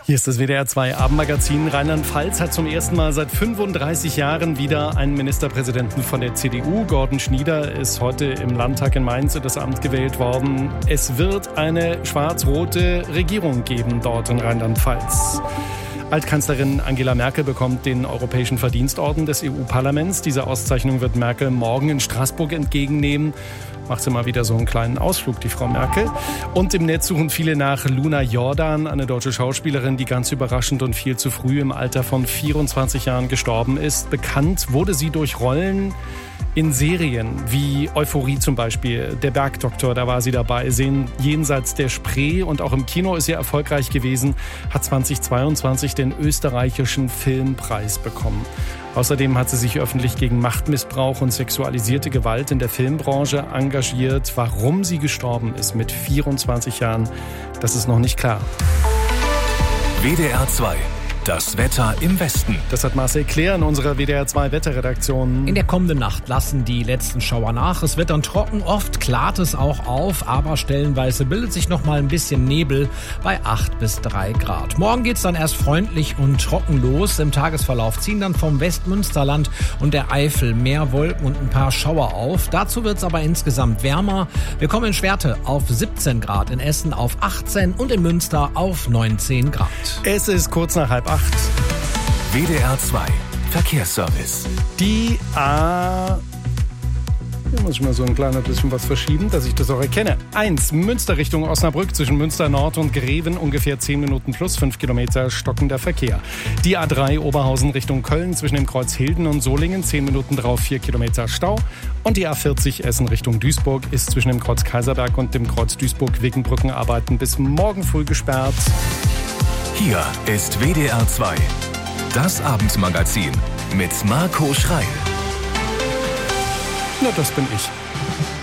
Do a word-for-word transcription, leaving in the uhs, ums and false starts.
Hier ist das W D R zwei Abendmagazin. Rheinland-Pfalz hat zum ersten Mal seit fünfunddreißig Jahren wieder einen Ministerpräsidenten von der C D U. Gordon Schnieder ist heute im Landtag in Mainz in das Amt gewählt worden. Es wird eine schwarz-rote Regierung geben dort in Rheinland-Pfalz. Altkanzlerin Angela Merkel bekommt den Europäischen Verdienstorden des E U-Parlaments. Diese Auszeichnung wird Merkel morgen in Straßburg entgegennehmen. Macht sie mal wieder so einen kleinen Ausflug, die Frau Merkel. Und im Netz suchen viele nach Luna Jordan, eine deutsche Schauspielerin, die ganz überraschend und viel zu früh im Alter von vierundzwanzig Jahren gestorben ist. Bekannt wurde sie durch Rollen in Serien wie Euphorie zum Beispiel, Der Bergdoktor, da war sie dabei, Sehen jenseits der Spree, und auch im Kino ist sie erfolgreich gewesen, hat zweitausendzweiundzwanzig den österreichischen Filmpreis bekommen. Außerdem hat sie sich öffentlich gegen Machtmissbrauch und sexualisierte Gewalt in der Filmbranche engagiert. Warum sie gestorben ist mit vierundzwanzig Jahren, das ist noch nicht klar. W D R zwei. Das Wetter im Westen. Das hat Marcel Claire in unserer W D R zwei Wetterredaktion. In der kommenden Nacht lassen die letzten Schauer nach. Es wird dann trocken, oft klart es auch auf, aber stellenweise bildet sich noch mal ein bisschen Nebel bei acht bis drei Grad. Morgen geht's dann erst freundlich und trocken los. Im Tagesverlauf ziehen dann vom Westmünsterland und der Eifel mehr Wolken und ein paar Schauer auf. Dazu wird's aber insgesamt wärmer. Wir kommen in Schwerte auf siebzehn Grad, in Essen auf achtzehn und in Münster auf neunzehn Grad. Es ist kurz nach halb acht. W D R zwei Verkehrsservice. Die A... Hier muss ich mal so ein kleines bisschen was verschieben, dass ich das auch erkenne. eins. Münster Richtung Osnabrück zwischen Münster Nord und Greven ungefähr zehn Minuten plus fünf Kilometer stockender Verkehr. Die A drei Oberhausen Richtung Köln zwischen dem Kreuz Hilden und Solingen zehn Minuten drauf vier Kilometer Stau. Und die A vierzig Essen Richtung Duisburg ist zwischen dem Kreuz Kaiserberg und dem Kreuz Duisburg-Wickenbrückenarbeiten bis morgen früh gesperrt. Hier ist W D R zwei. Das Abendmagazin mit Marco Schreil. Na, das bin ich.